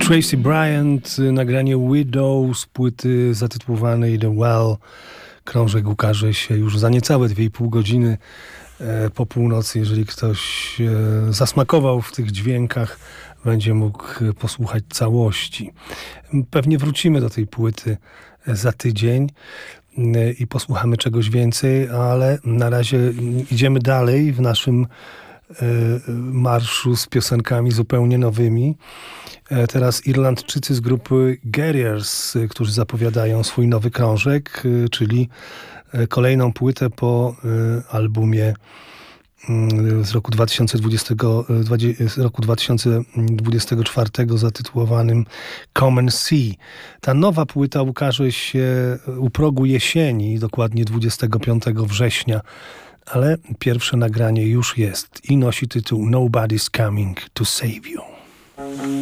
Tracy Bryant, nagranie Widow z płyty zatytułowanej The Well. Krążek ukaże się już za niecałe 2,5 godziny po północy. Jeżeli ktoś zasmakował w tych dźwiękach, będzie mógł posłuchać całości. Pewnie wrócimy do tej płyty za tydzień i posłuchamy czegoś więcej, ale na razie idziemy dalej w naszym marszu z piosenkami zupełnie nowymi. Teraz Irlandczycy z grupy Guerriers, którzy zapowiadają swój nowy krążek, czyli kolejną płytę po albumie z roku 2024 zatytułowanym Come and See. Ta nowa płyta ukaże się u progu jesieni, dokładnie 25 września, ale pierwsze nagranie już jest i nosi tytuł Nobody's Coming to Save You.